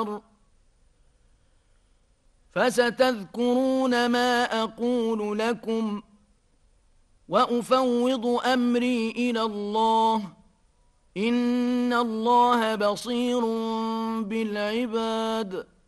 فستذكرون ما أقول لكم وأفوض أمري إلى الله إن الله بصير بالعباد